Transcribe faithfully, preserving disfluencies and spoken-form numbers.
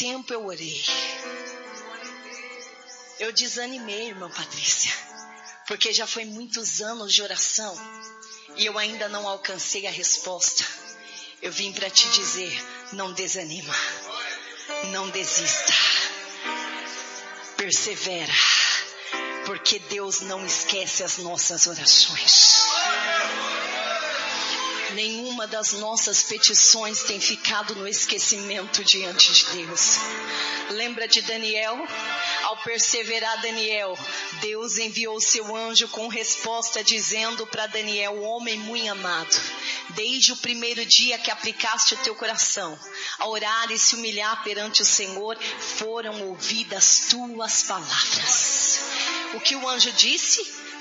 tempo eu orei. Eu desanimei, irmã Patrícia, porque já foi muitos anos de oração e eu ainda não alcancei a resposta. Eu vim para te dizer, não desanima, não desista, persevera, porque Deus não esquece as nossas orações. Nenhuma das nossas petições tem ficado no esquecimento diante de Deus. Lembra de Daniel? Ao perseverar Daniel, Deus enviou seu anjo com resposta dizendo para Daniel, homem muito amado, desde o primeiro dia que aplicaste o teu coração a orar e se humilhar perante o Senhor, foram ouvidas tuas palavras. O que o anjo disse?